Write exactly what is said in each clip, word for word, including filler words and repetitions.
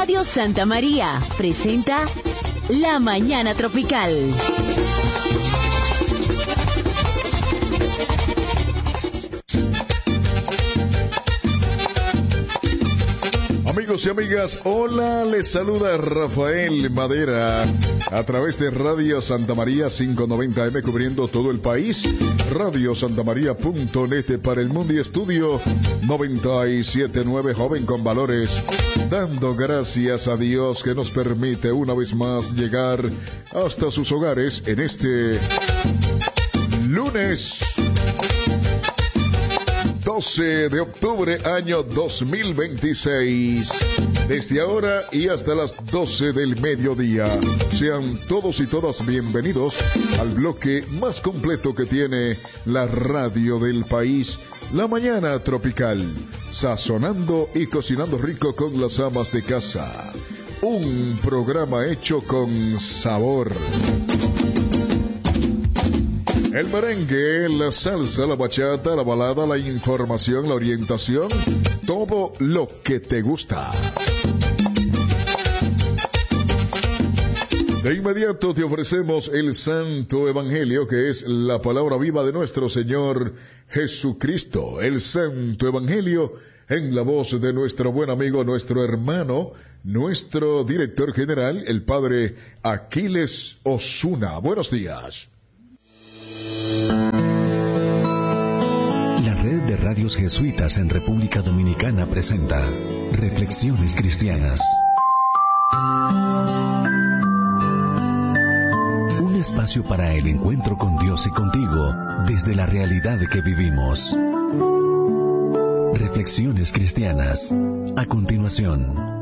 Radio Santa María presenta La Mañana Tropical. Amigos y amigas, hola, les saluda Rafael Madera a través de Radio Santa María quinientos noventa eme cubriendo todo el país, radio santa maría punto net para el mundo y estudio noventa y siete punto nueve Joven con Valores, dando gracias a Dios que nos permite una vez más llegar hasta sus hogares en este lunes doce de octubre, año dos mil veintiséis. Desde ahora y hasta las doce del mediodía. Sean todos y todas bienvenidos al bloque más completo que tiene la radio del país, La Mañana Tropical. Sazonando y cocinando rico con las amas de casa. Un programa hecho con sabor. El merengue, la salsa, la bachata, la balada, la información, la orientación, todo lo que te gusta. De inmediato te ofrecemos el Santo Evangelio, que es la palabra viva de nuestro Señor Jesucristo. El Santo Evangelio en la voz de nuestro buen amigo, nuestro hermano, nuestro director general, el Padre Aquiles Osuna. Buenos días. La Red de Radios Jesuitas en República Dominicana presenta Reflexiones Cristianas. Un espacio para el encuentro con Dios y contigo desde la realidad que vivimos. Reflexiones Cristianas. A continuación.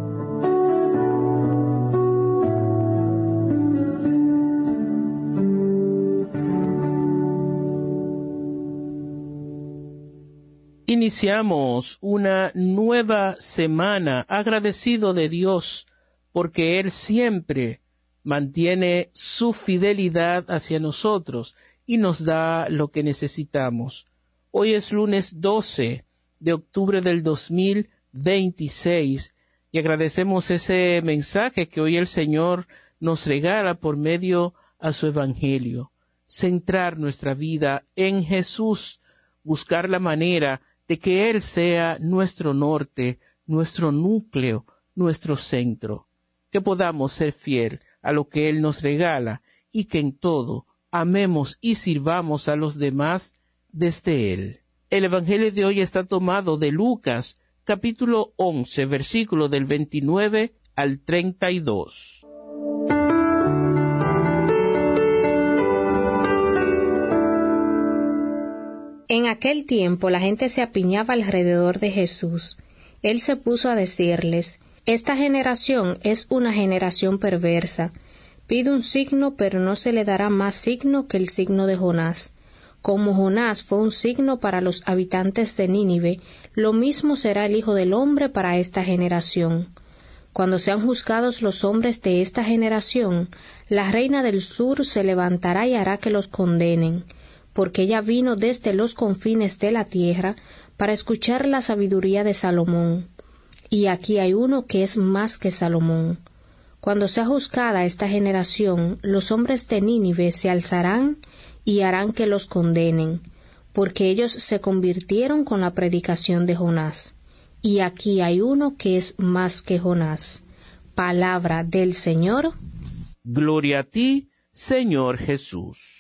Iniciamos una nueva semana agradecido de Dios porque Él siempre mantiene su fidelidad hacia nosotros y nos da lo que necesitamos. Hoy es lunes doce de octubre del dos mil veintiséis y agradecemos ese mensaje que hoy el Señor nos regala por medio a su Evangelio. Centrar nuestra vida en Jesús, buscar la manera de que Él sea nuestro norte, nuestro núcleo, nuestro centro, que podamos ser fiel a lo que Él nos regala y que en todo amemos y sirvamos a los demás desde Él. El Evangelio de hoy está tomado de Lucas, capítulo once, versículo del veintinueve al treinta y dos. En aquel tiempo la gente se apiñaba alrededor de Jesús. Él se puso a decirles: Esta generación es una generación perversa. Pide un signo, pero no se le dará más signo que el signo de Jonás. Como Jonás fue un signo para los habitantes de Nínive, lo mismo será el Hijo del Hombre para esta generación. Cuando sean juzgados los hombres de esta generación, la reina del sur se levantará y hará que los condenen, porque ella vino desde los confines de la tierra para escuchar la sabiduría de Salomón. Y aquí hay uno que es más que Salomón. Cuando sea juzgada esta generación, los hombres de Nínive se alzarán y harán que los condenen, porque ellos se convirtieron con la predicación de Jonás. Y aquí hay uno que es más que Jonás. Palabra del Señor. Gloria a ti, Señor Jesús.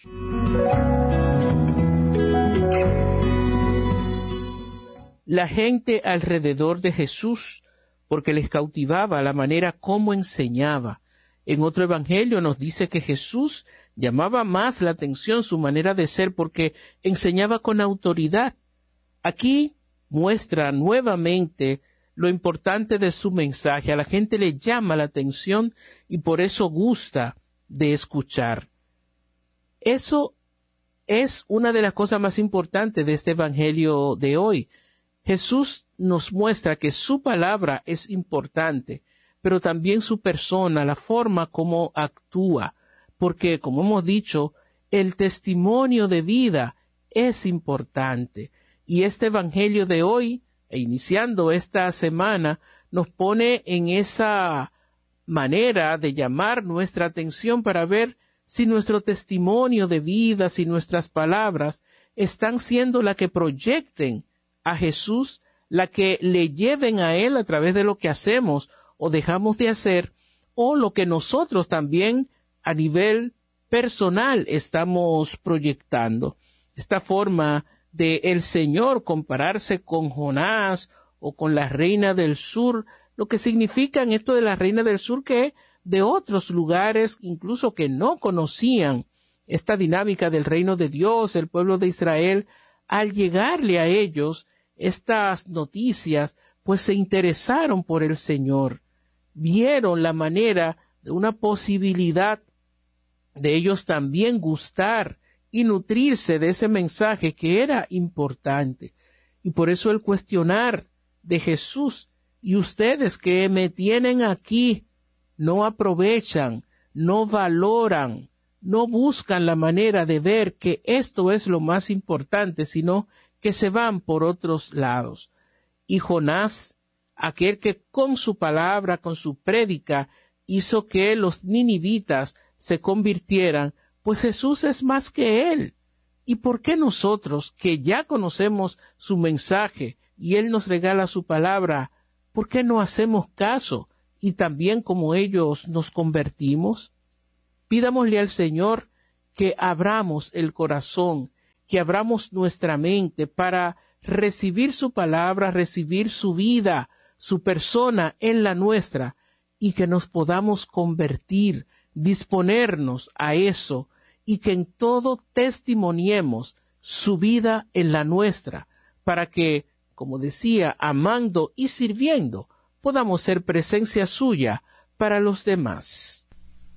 La gente alrededor de Jesús, porque les cautivaba la manera como enseñaba. En otro evangelio nos dice que Jesús llamaba más la atención su manera de ser porque enseñaba con autoridad. Aquí muestra nuevamente lo importante de su mensaje. A la gente le llama la atención y por eso gusta de escuchar. Eso es una de las cosas más importantes de este evangelio de hoy. Jesús nos muestra que su palabra es importante, pero también su persona, la forma como actúa, porque, como hemos dicho, el testimonio de vida es importante. Y este evangelio de hoy, e iniciando esta semana, nos pone en esa manera de llamar nuestra atención para ver si nuestro testimonio de vida, si nuestras palabras están siendo la que proyecten a Jesús, la que le lleven a Él a través de lo que hacemos o dejamos de hacer, o lo que nosotros también a nivel personal estamos proyectando. Esta forma de el Señor compararse con Jonás o con la reina del sur, lo que significa en esto de la reina del sur, que de otros lugares, incluso que no conocían esta dinámica del reino de Dios, el pueblo de Israel, al llegarle a ellos estas noticias, pues se interesaron por el Señor, vieron la manera de una posibilidad de ellos también gustar y nutrirse de ese mensaje que era importante. Y por eso el cuestionar de Jesús: y ustedes que me tienen aquí, no aprovechan, no valoran, no buscan la manera de ver que esto es lo más importante, sino que se van por otros lados. Y Jonás, aquel que con su palabra, con su prédica, hizo que los ninivitas se convirtieran, pues Jesús es más que él. ¿Y por qué nosotros, que ya conocemos su mensaje y él nos regala su palabra, por qué no hacemos caso y también como ellos nos convertimos? Pidámosle al Señor que abramos el corazón, que abramos nuestra mente para recibir su palabra, recibir su vida, su persona en la nuestra, y que nos podamos convertir, disponernos a eso, y que en todo testimoniemos su vida en la nuestra, para que, como decía, amando y sirviendo, podamos ser presencia suya para los demás.